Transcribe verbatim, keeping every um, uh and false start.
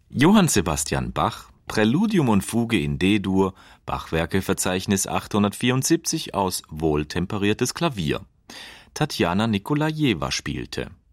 Johann Sebastian Bach, Präludium und Fuge in D-Dur, Bachwerkeverzeichnis achthundertvierundsiebzig aus Wohltemperiertes Klavier. Tatjana Nikolajewa spielte